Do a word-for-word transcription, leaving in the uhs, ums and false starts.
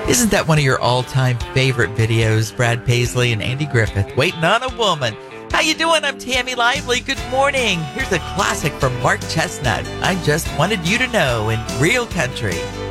Isn't that one of your all-time favorite videos, Brad Paisley and Andy Griffith, Waiting on a Woman? How you doing? I'm Tammy Lively. Good morning. Here's a classic from Mark Chestnut, I Just Wanted You to Know in Real Country.